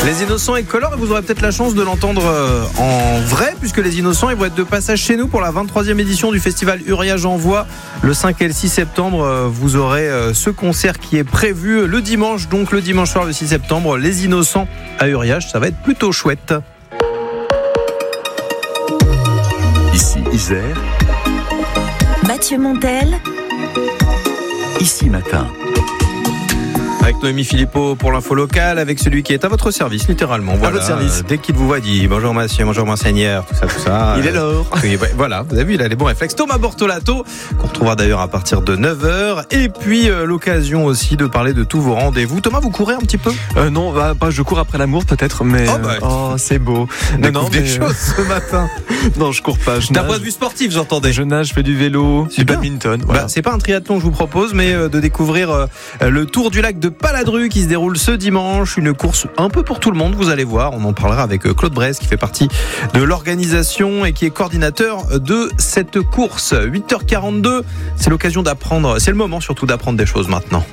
Les Innocents et Color, vous aurez peut-être la chance de l'entendre en vrai, puisque les Innocents ils vont être de passage chez nous pour la 23e édition du festival Uriage Envoie. Le 5 et le 6 septembre, vous aurez ce concert qui est prévu le dimanche, donc le dimanche soir le 6 septembre, les Innocents à Uriage, ça va être plutôt chouette. Ici Isère, Mathieu Montel, Ici Matin. Avec Noémie Philippot pour l'info locale, avec celui qui est à votre service, littéralement. Voilà. votre service. Dès qu'il vous voit, dit bonjour monsieur, bonjour monseigneur, tout ça. Il est l'or. Oui, voilà, vous avez vu, il a les bons réflexes. Thomas Bortolato, qu'on retrouvera d'ailleurs à partir de 9h. Et puis, l'occasion aussi de parler de tous vos rendez-vous. Thomas, vous courez un petit peu ? Non, je cours après l'amour peut-être, mais c'est beau. Non, des choses ce matin. Non, je cours pas. D'un point de vue sportif, j'entendais. Je nage, je fais du vélo, du badminton. Voilà. C'est pas un triathlon que je vous propose, mais de découvrir le Tour du lac de Paladru qui se déroule ce dimanche. Une course un peu pour tout le monde, vous allez voir. On en parlera avec Claude Bresse qui fait partie de l'organisation et qui est coordinateur de cette course. 8h42, c'est l'occasion d'apprendre, c'est le moment surtout d'apprendre des choses maintenant.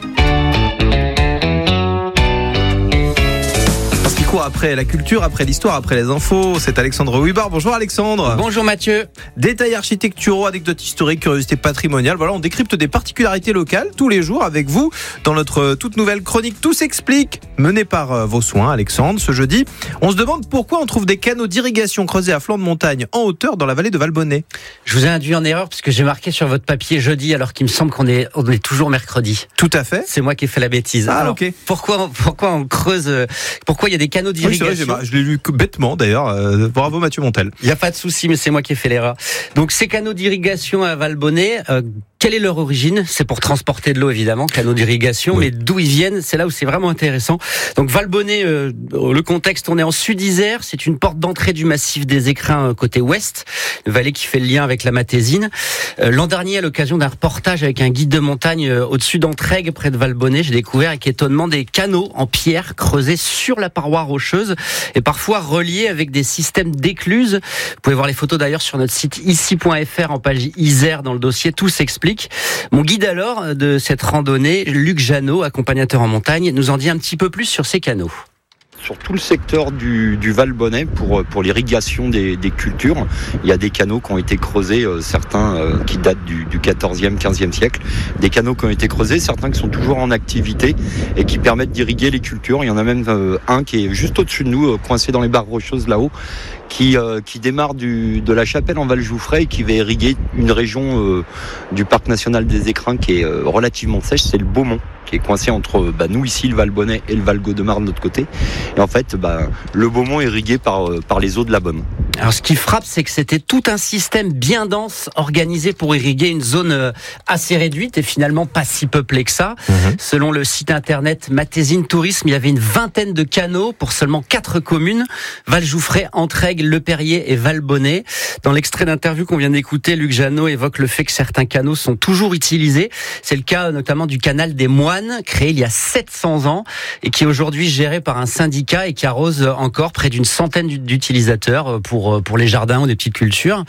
Après la culture, après l'histoire, après les infos, c'est Alexandre Huibard. Bonjour Alexandre. Bonjour Mathieu. Détails architecturaux, anecdotes historiques, curiosités patrimoniales. Voilà, on décrypte des particularités locales tous les jours avec vous dans notre toute nouvelle chronique Tout s'explique, menée par vos soins Alexandre. Ce jeudi, on se demande pourquoi on trouve des canaux d'irrigation creusés à flanc de montagne en hauteur dans la vallée de Valbonnet. Je vous ai induit en erreur parce que j'ai marqué sur votre papier jeudi alors qu'il me semble qu'on est toujours mercredi. Tout à fait. C'est moi qui ai fait la bêtise. Alors, ok. Pourquoi on creuse, pourquoi il y a des canaux d'irrigation? Oui, c'est vrai, je l'ai lu bêtement d'ailleurs. Bravo Mathieu Montel. Il n'y a pas de souci, mais c'est moi qui ai fait l'erreur. Donc ces canaux d'irrigation à Valbonnet, quelle est leur origine? C'est pour transporter de l'eau évidemment, canaux d'irrigation, oui. Mais d'où ils viennent, c'est là où c'est vraiment intéressant. Donc Valbonnet, le contexte, on est en Sud-Isère, c'est une porte d'entrée du massif des Écrins côté ouest, une vallée qui fait le lien avec la Matésine. L'an dernier, à l'occasion d'un reportage avec un guide de montagne au-dessus d'Entraigues, près de Valbonnet, j'ai découvert avec étonnement des canaux en pierre creusés sur la paroi rocheuse et parfois reliés avec des systèmes d'écluses. Vous pouvez voir les photos d'ailleurs sur notre site ici.fr en page Isère dans le dossier Tout s'explique. Mon guide alors de cette randonnée, Luc Jeannot, accompagnateur en montagne, nous en dit un petit peu plus sur ces canaux. Sur tout le secteur du Valbonnet, pour l'irrigation des cultures, il y a des canaux qui ont été creusés, certains qui datent du 14e, 15e siècle, des canaux qui ont été creusés, certains qui sont toujours en activité et qui permettent d'irriguer les cultures. Il y en a même un qui est juste au-dessus de nous, coincé dans les barres rocheuses là-haut, qui démarre de la Chapelle en Val-Jouffray et qui va irriguer une région du parc national des Écrins qui est relativement sèche, c'est le Beaumont, qui est coincé entre nous ici, le Valbonnet, et le Val-Gaudemar de l'autre côté. Et en fait, le Beaumont est irrigué par les eaux de la Beaume. Alors ce qui frappe, c'est que c'était tout un système bien dense organisé pour irriguer une zone assez réduite et finalement pas si peuplée que ça. Selon le site internet Matésine Tourisme, il y avait une vingtaine de canaux pour seulement 4 communes, Val-Jouffray, Entraigues, Le Perrier et Valbonnet. Dans l'extrait d'interview qu'on vient d'écouter, Luc Jeannot évoque le fait que certains canaux sont toujours utilisés. C'est le cas notamment du canal des Moines, créé il y a 700 ans et qui est aujourd'hui géré par un syndicat et qui arrose encore près d'une centaine d'utilisateurs pour les jardins ou des petites cultures.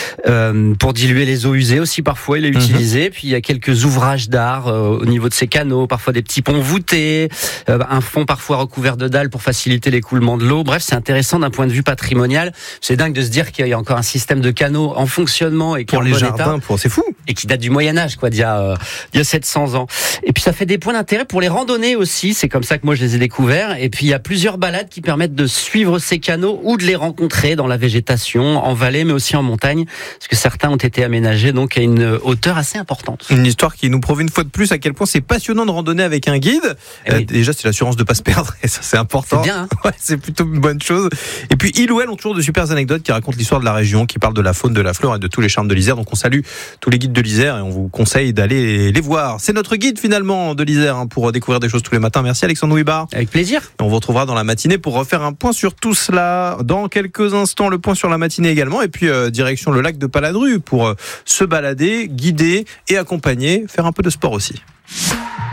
Pour diluer les eaux usées aussi, parfois il est utilisé. Puis il y a quelques ouvrages d'art au niveau de ces canaux, parfois des petits ponts voûtés, un fond parfois recouvert de dalles pour faciliter l'écoulement de l'eau. Bref, c'est intéressant d'un point de vue patrimonial. C'est dingue de se dire qu'il y a encore un système de canaux en fonctionnement et qui pour est en les bon jardins, état, c'est fou. Et qui date du Moyen-Âge, d'il y a 700 ans. Et puis ça fait des points d'intérêt pour les randonnées aussi. C'est comme ça que moi je les ai découverts. Et puis il y a plusieurs balades qui permettent de suivre ces canaux ou de les rencontrer dans la végétation, en vallée, mais aussi en montagne, parce que certains ont été aménagés donc à une hauteur assez importante. Une histoire qui nous prouve une fois de plus à quel point c'est passionnant de randonner avec un guide. Oui. Déjà, c'est l'assurance de pas se perdre, et ça c'est important. C'est bien, hein. Ouais, c'est plutôt une bonne chose. Et puis ils ou elles ont toujours de super anecdotes qui racontent l'histoire de la région, qui parlent de la faune, de la flore et de tous les charmes de l'Isère. Donc on salue tous les guides de l'Isère et on vous conseille d'aller les voir. C'est notre guide finalement de l'Isère pour découvrir des choses tous les matins. Merci Alexandre Huibard. Avec plaisir. On vous retrouvera dans la matinée pour refaire un point sur tout cela. Dans quelques instants, le point sur la matinée également. Et puis direction le lac de Paladru pour se balader, guider et accompagner, faire un peu de sport aussi.